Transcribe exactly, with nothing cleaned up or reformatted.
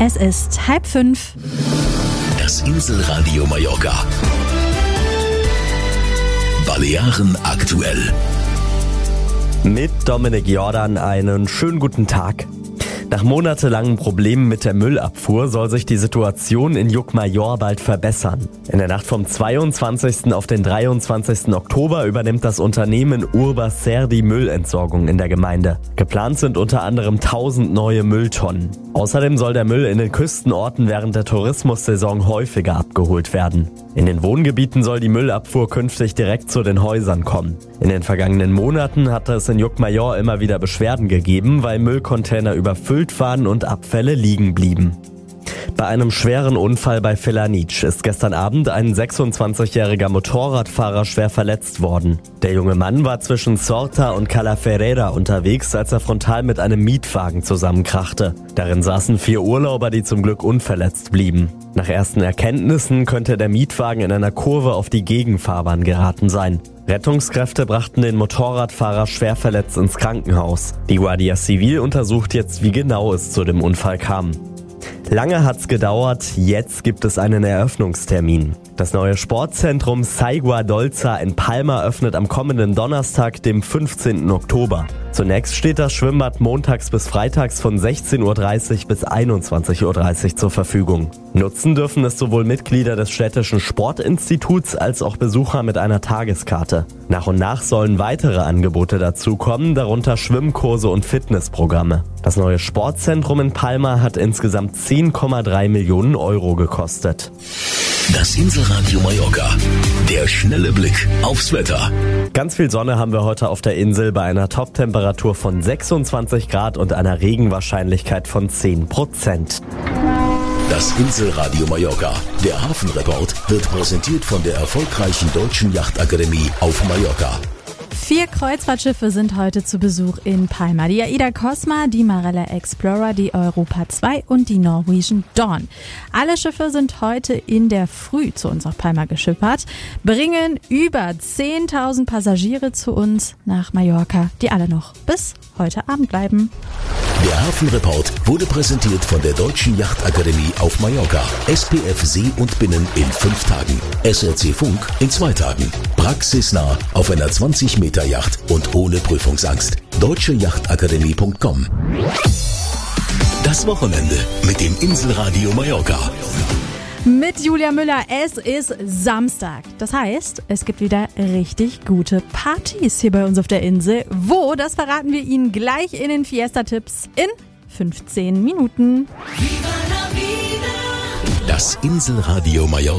Es ist halb fünf. Das Inselradio Mallorca. Balearen aktuell. Mit Dominik Jordan einen schönen guten Tag. Nach monatelangen Problemen mit der Müllabfuhr soll sich die Situation in Llucmajor bald verbessern. In der Nacht vom zweiundzwanzigsten auf den dreiundzwanzigsten Oktober übernimmt das Unternehmen Urbaser die Müllentsorgung in der Gemeinde. Geplant sind unter anderem tausend neue Mülltonnen. Außerdem soll der Müll in den Küstenorten während der Tourismussaison häufiger abgeholt werden. In den Wohngebieten soll die Müllabfuhr künftig direkt zu den Häusern kommen. In den vergangenen Monaten hatte es in Llucmajor immer wieder Beschwerden gegeben, weil Müllcontainer überfüllt waren und Abfälle liegen blieben. Bei einem schweren Unfall bei Felanitx ist gestern Abend ein sechsundzwanzigjähriger Motorradfahrer schwer verletzt worden. Der junge Mann war zwischen Sorta und Calaferrera unterwegs, als er frontal mit einem Mietwagen zusammenkrachte. Darin saßen vier Urlauber, die zum Glück unverletzt blieben. Nach ersten Erkenntnissen könnte der Mietwagen in einer Kurve auf die Gegenfahrbahn geraten sein. Rettungskräfte brachten den Motorradfahrer schwer verletzt ins Krankenhaus. Die Guardia Civil untersucht jetzt, wie genau es zu dem Unfall kam. Lange hat's gedauert, jetzt gibt es einen Eröffnungstermin. Das neue Sportzentrum Saigua Dolza in Palma öffnet am kommenden Donnerstag, dem fünfzehnten Oktober. Zunächst steht das Schwimmbad montags bis freitags von sechzehn Uhr dreißig bis einundzwanzig Uhr dreißig zur Verfügung. Nutzen dürfen es sowohl Mitglieder des städtischen Sportinstituts als auch Besucher mit einer Tageskarte. Nach und nach sollen weitere Angebote dazukommen, darunter Schwimmkurse und Fitnessprogramme. Das neue Sportzentrum in Palma hat insgesamt zehn Komma drei Millionen Euro gekostet. Das Inselradio Mallorca. Der schnelle Blick aufs Wetter. Ganz viel Sonne haben wir heute auf der Insel bei einer Toptemperatur von sechsundzwanzig Grad und einer Regenwahrscheinlichkeit von zehn Prozent. Das Inselradio Mallorca. Der Hafenreport wird präsentiert von der erfolgreichen Deutschen Yachtakademie auf Mallorca. Vier Kreuzfahrtschiffe sind heute zu Besuch in Palma. Die Aida Cosma, die Marella Explorer, die Europa zwei und die Norwegian Dawn. Alle Schiffe sind heute in der Früh zu uns nach Palma geschippert, bringen über zehntausend Passagiere zu uns nach Mallorca, die alle noch bis heute Abend bleiben. Der Hafenreport wurde präsentiert von der Deutschen Yachtakademie auf Mallorca. S P F See und Binnen in fünf Tagen. S R C Funk in zwei Tagen. Praxisnah auf einer zwanzig Meter Yacht und ohne Prüfungsangst. deutsche yachtakademie punkt com. Das Wochenende mit dem Inselradio Mallorca. Mit Julia Müller, es ist Samstag. Das heißt, es gibt wieder richtig gute Partys hier bei uns auf der Insel. Wo, das verraten wir Ihnen gleich in den Fiesta-Tipps in fünfzehn Minuten. Das Inselradio Mallorca.